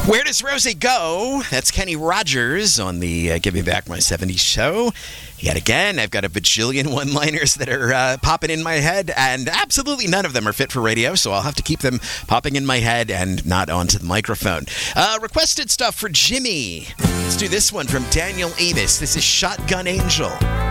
Where Does Rosie Go? That's Kenny Rogers on the Give Me Back My 70s show. Yet again, I've got a bajillion one-liners that are popping in my head, and absolutely none of them are fit for radio, so I'll have to keep them popping in my head and not onto the microphone. Requested stuff for Jimmy. Let's do this one from Daniel Avis. This is Shotgun Angel.